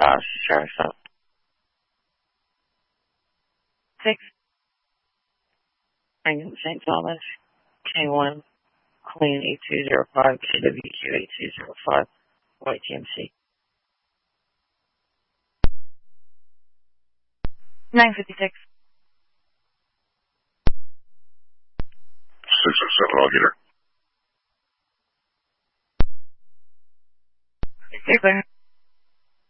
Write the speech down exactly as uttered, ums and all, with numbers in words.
Tosh, Sarasota. Six. Saint Saint Thomas, K one, Clean eight two zero five, K W Q eight two zero five, White T M C. Nine fifty six. Six oh seven, I'll get her.